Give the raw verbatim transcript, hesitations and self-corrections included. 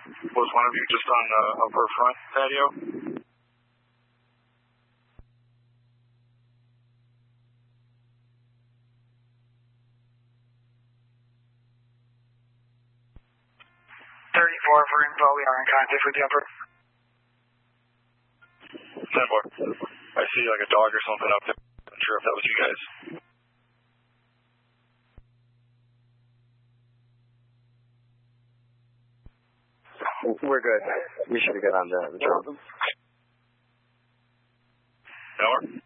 Was one of you just on the upper front patio? thirty-four for info, we are in contact with the upper. ten four. I see like a dog or something up there. I'm not sure if that was you guys. We're good. We should be good on the, the drone. Tower?